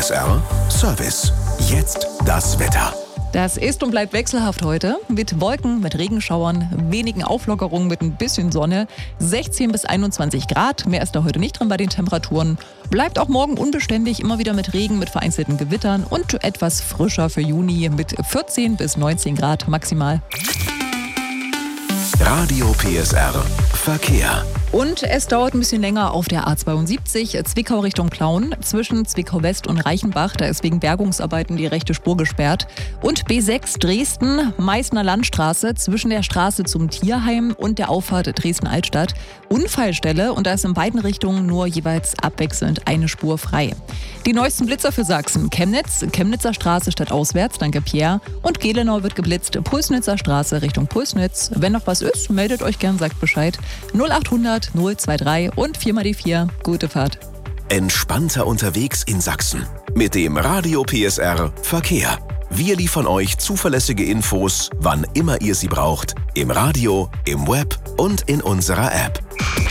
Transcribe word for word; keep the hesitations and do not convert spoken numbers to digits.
S R Service. Jetzt das Wetter. Das ist und bleibt wechselhaft heute. Mit Wolken, mit Regenschauern, wenigen Auflockerungen, mit ein bisschen Sonne. sechzehn bis einundzwanzig Grad. Mehr ist da heute nicht drin bei den Temperaturen. Bleibt auch morgen unbeständig, immer wieder mit Regen, mit vereinzelten Gewittern und etwas frischer für Juni mit vierzehn bis neunzehn Grad maximal. Radio P S R Verkehr. Und es dauert ein bisschen länger auf der A zweiundsiebzig, Zwickau Richtung Plauen, zwischen Zwickau West und Reichenbach. Da ist wegen Bergungsarbeiten die rechte Spur gesperrt. Und B sechs Dresden, Meißner Landstraße, zwischen der Straße zum Tierheim und der Auffahrt Dresden-Altstadt. Unfallstelle, und da ist in beiden Richtungen nur jeweils abwechselnd eine Spur frei. Die neuesten Blitzer für Sachsen: Chemnitz, Chemnitzer Straße stadtauswärts, danke Pierre. Und Gelenau wird geblitzt, Pulsnitzer Straße Richtung Pulsnitz. Wenn noch was ist, meldet euch gern, sagt Bescheid. null achthundert null zweiundzwanzig und vier mal die vier. Gute Fahrt. Entspannter unterwegs in Sachsen. Mit dem Radio P S R Verkehr. Wir liefern euch zuverlässige Infos, wann immer ihr sie braucht. Im Radio, im Web und in unserer App.